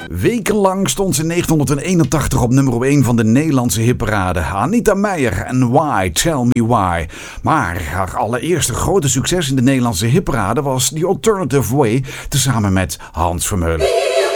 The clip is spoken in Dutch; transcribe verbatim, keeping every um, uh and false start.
Wekenlang stond ze in negentienhonderdeenentachtig op nummer één van de Nederlandse hitparade. Anita Meijer en Why, Tell Me Why. Maar haar allereerste grote succes in de Nederlandse hitparade was The Alternative Way, tezamen met Hans Vermeulen.